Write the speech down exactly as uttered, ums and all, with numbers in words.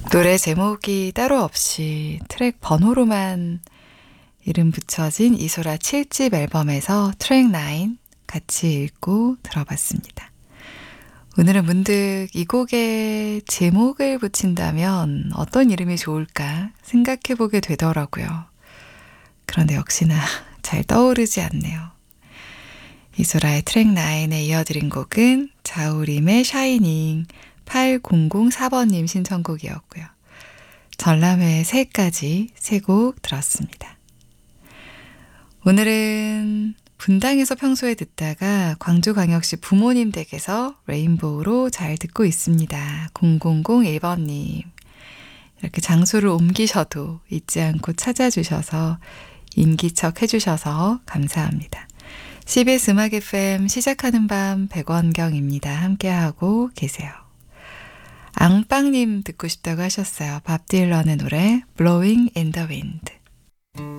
노래 제목이 따로 없이 트랙 번호로만 이름 붙여진 이소라 칠 집 앨범에서 트랙 나인 같이 읽고 들어봤습니다. 오늘은 문득 이 곡에 제목을 붙인다면 어떤 이름이 좋을까 생각해보게 되더라고요. 그런데 역시나 잘 떠오르지 않네요. 이소라의 트랙 나인에 이어드린 곡은 자우림의 샤이닝 팔공공사 번님 신청곡이었고요. 전람회 새까지 세 곡 들었습니다. 오늘은 분당에서 평소에 듣다가 광주광역시 부모님 댁에서 레인보우로 잘 듣고 있습니다. 공공공일 번님. 이렇게 장소를 옮기셔도 잊지 않고 찾아주셔서 인기척 해주셔서 감사합니다. 씨비에스 음악 에프엠 시작하는 밤 백원경입니다. 함께하고 계세요. 앙빵님 듣고 싶다고 하셨어요. 밥 딜런의 노래 Blowing in the Wind.